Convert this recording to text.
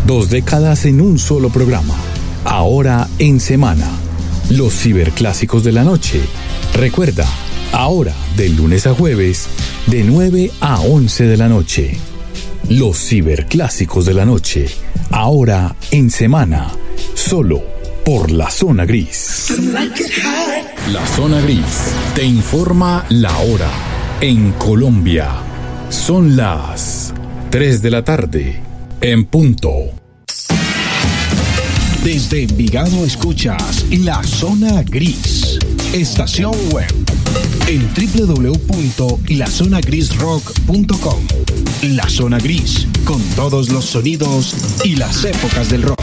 2 décadas en un solo programa. Ahora en semana. Los ciberclásicos de la noche. Recuerda, ahora de lunes a jueves, de 9 a 11 de la noche. Los ciberclásicos de la noche. Ahora en semana. Solo por La Zona Gris. La Zona Gris te informa la hora. En Colombia son las 3 de la tarde en punto. Desde Envigado escuchas La Zona Gris, estación web en www.lazonagrisrock.com. La Zona Gris, con todos los sonidos y las épocas del rock.